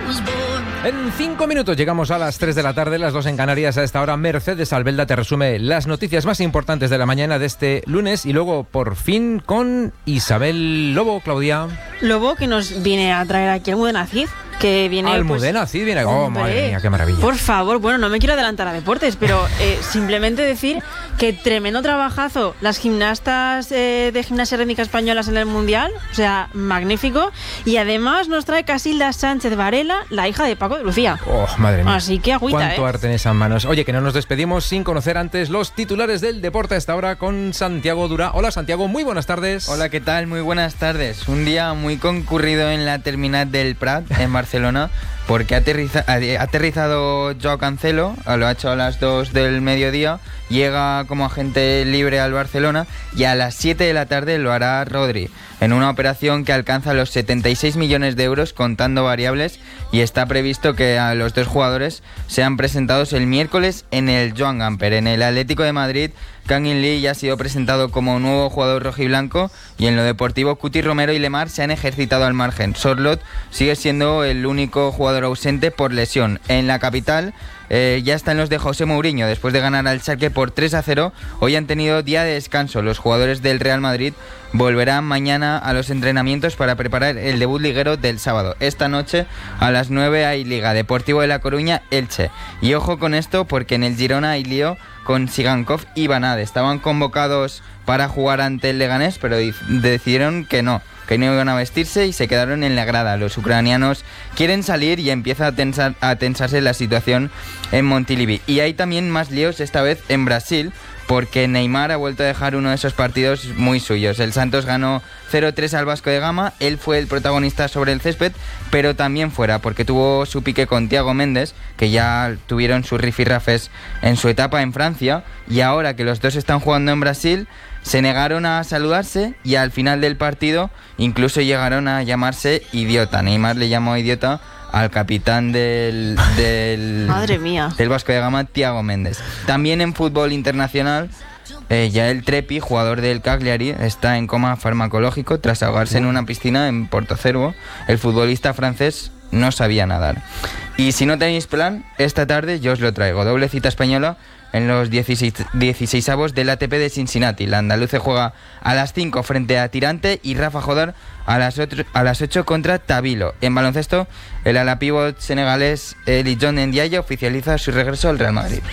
En 5 minutos llegamos a las 3 de la tarde, las 2 en Canarias. A esta hora Mercedes Albelda te resume las noticias más importantes de la mañana de este lunes. Y luego por fin con Isabel Lobo. Claudia Lobo, que nos viene a traer aquí Almudena Cid, que viene... Almudena Cid viene... Oh, madre mía, qué maravilla. Por favor, bueno, no me quiero adelantar a deportes, pero simplemente decir que tremendo trabajazo las gimnastas de gimnasia rítmica españolas en el Mundial, o sea, magnífico. Y además nos trae Casilda Sánchez Varela, la hija de Paco de Lucía. Oh, madre mía. Así que agüita, cuánto arte en esas manos. Oye, que no nos despedimos sin conocer antes los titulares del deporte a esta hora con Santiago Dura. Hola, Santiago, muy buenas tardes. Hola, ¿qué tal? Muy buenas tardes. Un día muy concurrido en la terminal del Prat, en Barcelona, porque ha aterrizado Joao Cancelo, lo ha hecho a las 2 del mediodía, llega como agente libre al Barcelona y a las 7 de la tarde lo hará Rodri, en una operación que alcanza los 76 millones de euros contando variables, y está previsto que a los dos jugadores sean presentados el miércoles en el Joan Gamper. En el Atlético de Madrid, Kang In Lee ya ha sido presentado como nuevo jugador rojiblanco, y en lo deportivo Cuti Romero y Lemar se han ejercitado al margen. Sorloth sigue siendo el único jugador ausente por lesión. En la capital ya están los de José Mourinho. Después de ganar al Schalke por 3-0, hoy han tenido día de descanso. Los jugadores del Real Madrid volverán mañana a los entrenamientos para preparar el debut liguero del sábado. Esta noche a las 9 hay Liga. Deportivo de La Coruña, Elche. Y ojo con esto, porque en el Girona hay lío con Sigankov y Vanade. Estaban convocados para jugar ante el Leganés, pero decidieron que no iban a vestirse y se quedaron en la grada. Los ucranianos quieren salir y empieza a tensarse la situación en Montilivi. Y hay también más líos, esta vez en Brasil, porque Neymar ha vuelto a dejar uno de esos partidos muy suyos. El Santos ganó 0-3 al Vasco de Gama. Él fue el protagonista sobre el césped, pero también fuera, porque tuvo su pique con Thiago Méndez, que ya tuvieron sus rifirrafes en su etapa en Francia, y ahora que los dos están jugando en Brasil, se negaron a saludarse y al final del partido incluso llegaron a llamarse idiota. Neymar le llamó idiota al capitán del Madre mía, del Vasco de Gama, Thiago Méndez. También en fútbol internacional, Yael Trepi, jugador del Cagliari, está en coma farmacológico tras ahogarse en una piscina en Portocervo. El futbolista francés no sabía nadar. Y si no tenéis plan, esta tarde yo os lo traigo. Doble cita española en los 16avos del ATP de Cincinnati. La andaluce juega a las 5 frente a Tirante y Rafa Jodar a las 8 contra Tabilo. En baloncesto, el ala pívot senegalés Eli John Ndiaye oficializa su regreso al Real Madrid.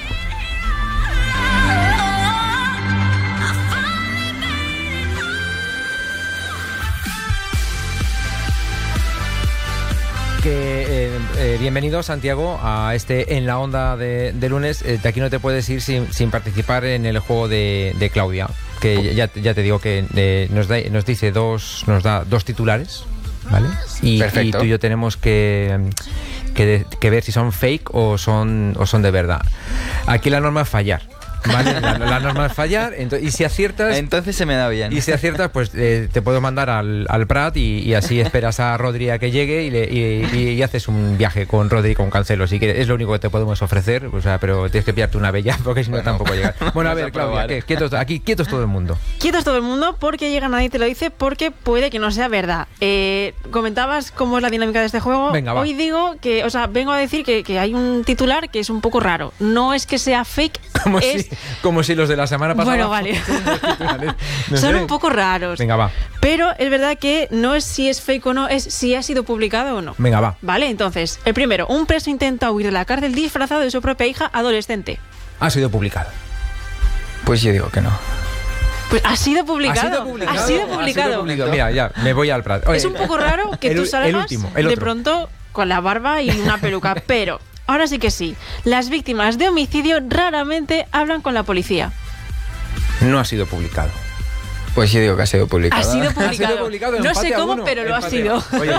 Bienvenido, Santiago, a este En la Onda de lunes. De aquí no te puedes ir sin participar en el juego de Claudia, que ya te digo que nos da dos titulares, ¿vale? Y tú y yo tenemos que ver si son fake o son de verdad. Aquí la norma es fallar, ¿vale? La norma es fallar, y si aciertas... Entonces se me da bien. Y si aciertas, pues te puedo mandar al Prat y así esperas a Rodri a que llegue y haces un viaje con Rodri y con Cancelo. Así que es lo único que te podemos ofrecer, o sea, pero tienes que pillarte una bella, porque si no tampoco llegas. Bueno, a ver, Claudia, quietos todo el mundo. Quietos todo el mundo, porque llega Nadie te lo dice, porque puede que no sea verdad. Comentabas cómo es la dinámica de este juego. Venga, va. Hoy digo que, o sea, vengo a decir que hay un titular que es un poco raro. No es que sea fake, como si los de la semana pasada... Bueno, vale. Son un poco raros. Venga, va. Pero es verdad que no es si es fake o no, es si ha sido publicado o no. Venga, va. Vale, entonces, el primero. Un preso intenta huir de la cárcel disfrazado de su propia hija adolescente. Ha sido publicado. Pues yo digo que no. Pues ha sido publicado. Ha sido publicado. Mira, ya, me voy al Prat. Oye, es un poco raro que tú salgas de pronto con la barba y una peluca, pero... Ahora sí que sí. Las víctimas de homicidio raramente hablan con la policía. No ha sido publicado. Pues yo digo que ha sido publicado. Ha sido publicado. No sé cómo, pero lo ha sido. Oye,